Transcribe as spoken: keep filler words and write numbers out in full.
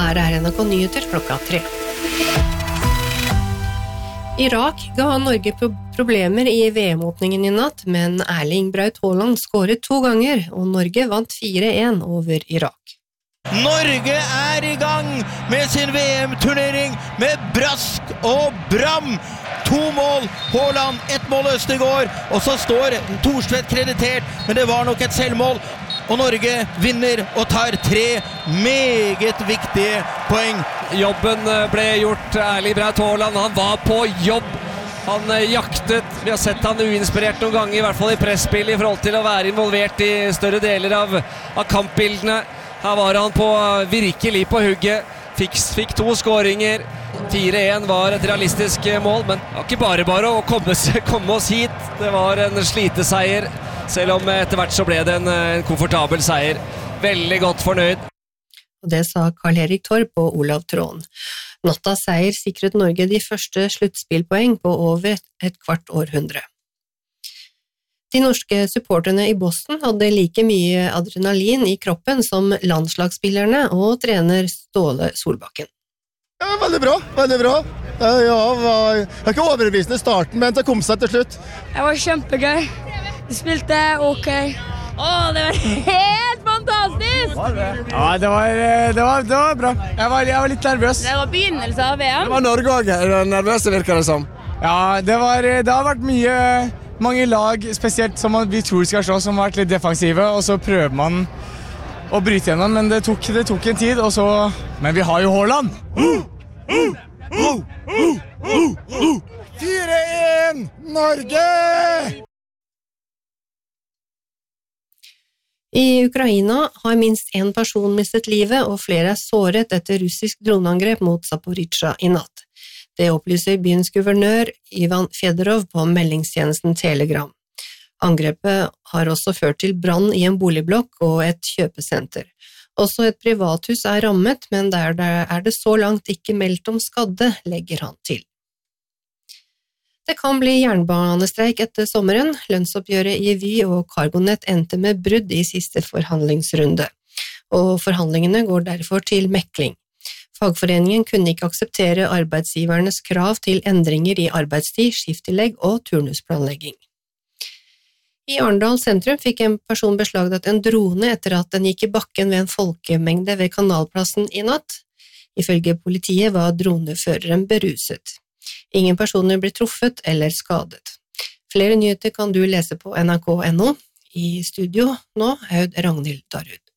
her er N R K Nyheter klokka tre. Irak ga Norge problemer i V M-åpningen i natt, men Erling Braut Haaland skåret to ganger, og Norge vant fire en over Irak. Norge er i gang med sin V M-turnering med brask og bram. To mål, Haaland, ett mål Østegård, og så står Thorstvedt kreditert, men det var nok et selvmål. Og Norge vinner og tar tre meget viktige poeng. Jobben ble gjort, Erling Braut Haaland, han var på jobb. Han jaktet, vi har sett han uinspirert noen ganger, i hvert fall i presspill, i forhold til å være involvert i større deler av, av kampbildene. Her var han på, virkelig på hugget, fikk, fikk to skåringer. fire en var et realistisk mål, men det var ikke bare bare å komme, komme oss hit. Det var en sliteseier, selv om etter hvert så ble det en, en komfortabel seier. Veldig godt fornøyd. Og det sa Karl-Erik Torp og Olav Tråen. Nattas seier sikret Norge de første sluttspillpoeng på over et, et kvart århundre. De norske supporterne i Boston hadde like mye adrenalin i kroppen som landslagsspillerne og trener Ståle Solbakken. Ja, veldig bra, veldig bra. Ja, var, jeg var ikke overbevisende i starten, men det kom seg til slutt. Det var kjempegøy. Vi spilte ok. Åh, det var helt fantastisk! Ja, det var, det var, det var bra. Jeg var, jeg var litt nervøs. Det var begynnelse av V M. Det var Norge også, nervøse virker det som. Ja, det, var, det har vært mye, mange lag, spesielt som vi tror skal slå, som har vært litt defensive, og så prøver man å bryte gjennom, men det tok, det tok en tid, og så... Men vi har jo Haaland! Uh, uh, uh, uh, uh, uh. fire en Norge! I Ukraina har minst en person mistet livet, og flere er såret etter russisk droneangrep mot Zaporizjzja i natt. Det opplyser byens guvernør Ivan Fedorov på meldingstjenesten Telegram. Angrepet har også ført til brann i en boligblokk og et kjøpesenter. Også et privathus er rammet, men der er det så langt ikke meldt om skadde, legger han til. Det kan bli jernbanestreik etter sommeren. Lønnsoppgjøret i Vy og CargoNet endte med brudd i siste forhandlingsrunde, og forhandlingene går derfor til mekling. Fagforeningen kunne ikke akseptere arbeidsgivernes krav til endringer i arbeidstid, skifttillegg og turnusplanlegging. I Arendal sentrum fikk en person beslagtatt en drone etter at den gikk i bakken ved en folkemengde ved Kanalplassen i natt. Ifølge politiet var droneføreren beruset. Ingen personer ble truffet eller skadet. Flere nyheter kan du lese på N R K punktum no. I studio nå, Aud Ragnhild Darud.